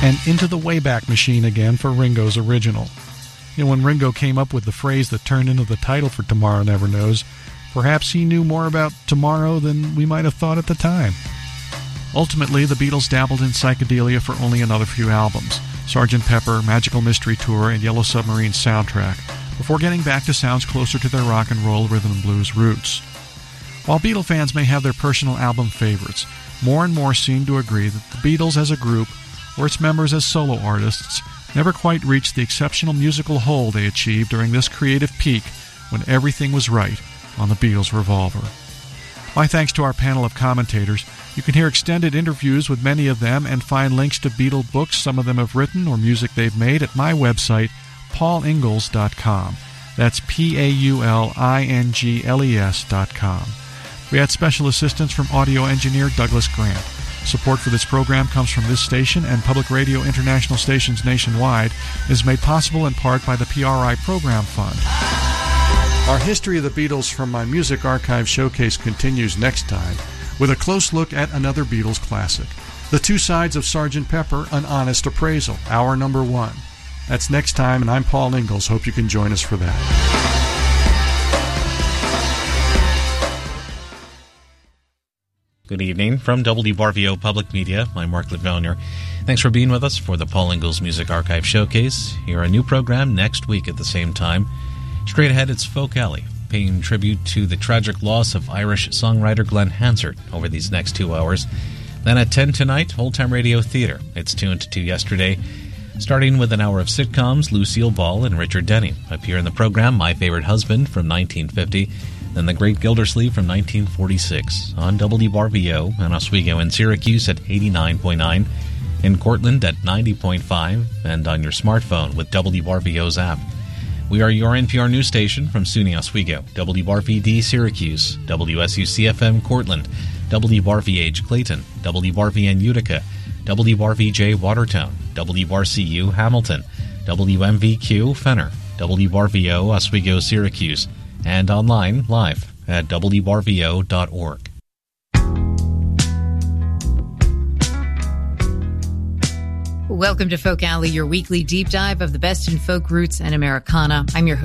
and Into the Wayback Machine again for Ringo's original. When Ringo came up with the phrase that turned into the title for Tomorrow Never Knows, perhaps he knew more about tomorrow than we might have thought at the time. Ultimately, the Beatles dabbled in psychedelia for only another few albums, Sgt. Pepper, Magical Mystery Tour, and Yellow Submarine soundtrack, before getting back to sounds closer to their rock and roll rhythm and blues roots. While Beatle fans may have their personal album favorites, more and more seem to agree that the Beatles as a group, or its members as solo artists, never quite reached the exceptional musical whole they achieved during this creative peak when everything was right on the Beatles' Revolver. My thanks to our panel of commentators. You can hear extended interviews with many of them and find links to Beatle books some of them have written or music they've made at my website, paulingalls.com. That's PAULINGLES.com. We had special assistance from audio engineer Douglas Grant. Support for this program comes from this station and Public Radio International stations nationwide. It is made possible in part by the PRI Program Fund. Our History of the Beatles from My Music Archive showcase continues next time with a close look at another Beatles classic, The Two Sides of Sgt. Pepper, An Honest Appraisal, hour number 1. That's next time, and I'm Paul Ingalls. Hope you can join us for that. Good evening from WRVO Public Media. I'm Mark Levonier. Thanks for being with us for the Paul Ingalls Music Archive Showcase. Here, a new program next week at the same time. Straight ahead, it's Folk Alley, paying tribute to the tragic loss of Irish songwriter Glenn Hansard over these next 2 hours. Then at 10 tonight, Old Time Radio Theater. It's tuned to yesterday. Starting with an hour of sitcoms, Lucille Ball and Richard Denny appear in the program My Favorite Husband from 1950, then The Great Gildersleeve from 1946 on WRVO and Oswego in Syracuse at 89.9, in Cortland at 90.5, and on your smartphone with WRVO's app. We are your NPR news station from SUNY Oswego, WRVD Syracuse, WSUCFM Cortland, WRVH Clayton, WRVN Utica, WRVJ Watertown, WRCU Hamilton, WMVQ Fenner, WRVO Oswego Syracuse, and online live at WRVO.org. Welcome to Folk Alley, your weekly deep dive of the best in folk roots and Americana. I'm your host,